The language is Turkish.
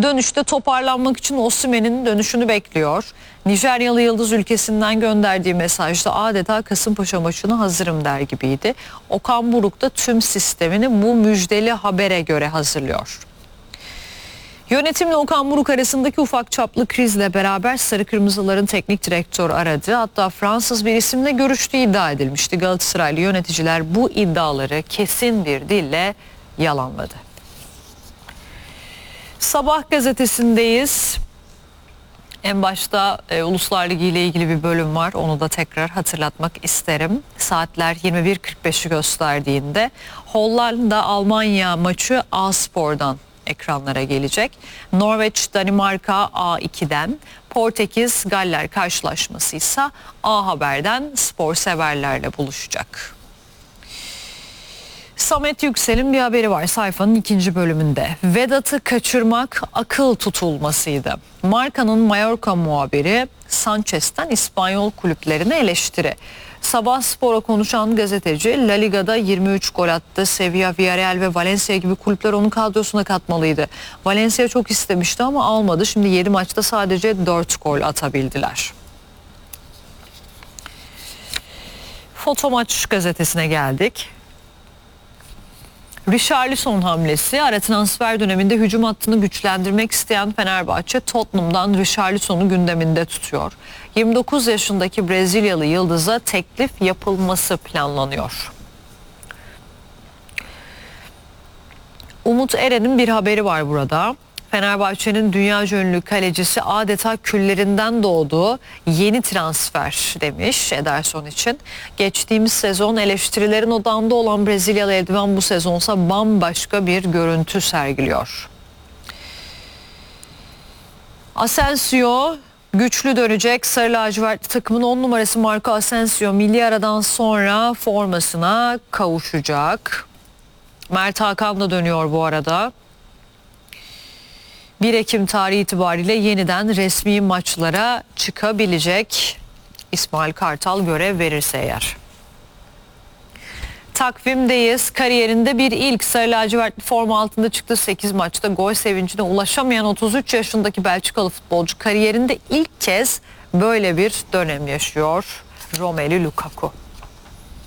Dönüşte toparlanmak için Osimhen'in dönüşünü bekliyor. Nijeryalı yıldız ülkesinden gönderdiği mesajda adeta Kasımpaşa maçına hazırım der gibiydi. Okan Buruk da tüm sistemini bu müjdeli habere göre hazırlıyor. Yönetimle Okan Buruk arasındaki ufak çaplı krizle beraber Sarı Kırmızıların teknik direktörü aradı. Hatta Fransız bir isimle görüştüğü iddia edilmişti. Galatasaraylı yöneticiler bu iddiaları kesin bir dille yalanladı. Sabah gazetesindeyiz. En başta Uluslar Ligi ile ilgili bir bölüm var. Onu da tekrar hatırlatmak isterim. Saatler 21.45'i gösterdiğinde Hollanda-Almanya maçı A-Spor'dan ekranlara gelecek. Norveç-Danimarka A2'den, Portekiz-Galler karşılaşması ise A Haber'den spor severlerle buluşacak. Samet Yüksel'in bir haberi var sayfanın 2. bölümünde. Vedat'ı kaçırmak akıl tutulmasıydı. Marka'nın Mallorca muhabiri Sanchez'ten İspanyol kulüplerine eleştiri. Sabah Spor'a konuşan gazeteci La Liga'da 23 gol attı. Sevilla, Villarreal ve Valencia gibi kulüpler onun kadrosuna katmalıydı. Valencia çok istemişti ama almadı. Şimdi 7 maçta sadece 4 gol atabildiler. Fotomaç gazetesine geldik. Richarlison hamlesi. Ara transfer döneminde hücum hattını güçlendirmek isteyen Fenerbahçe Tottenham'dan Richarlison'u gündeminde tutuyor. 29 yaşındaki Brezilyalı yıldıza teklif yapılması planlanıyor. Umut Eren'in bir haberi var burada. Fenerbahçe'nin dünyaca ünlü kalecisi adeta küllerinden doğduğu yeni transfer demiş Ederson için. Geçtiğimiz sezon eleştirilerin odağında olan Brezilyalı eldiven bu sezonsa bambaşka bir görüntü sergiliyor. Asensio güçlü dönecek. Sarı lacivertli takımın 10 numarası Marco Asensio milli aradan sonra formasına kavuşacak. Mert Hakan da dönüyor bu arada. 1 Ekim tarihi itibariyle yeniden resmi maçlara çıkabilecek İsmail Kartal görev verirse eğer. Takvimdeyiz. Kariyerinde bir ilk sarı lacivertli forma altında çıktı. 8 maçta gol sevincine ulaşamayan 33 yaşındaki Belçikalı futbolcu kariyerinde ilk kez böyle bir dönem yaşıyor. Romelu Lukaku.